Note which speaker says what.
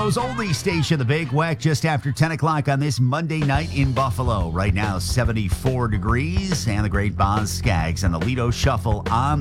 Speaker 1: Buffalo's oldie station, The Big Weck, just after 10 o'clock on this Monday night in Buffalo. Right now, 74 degrees, and the great Boz Skaggs and the Lido Shuffle on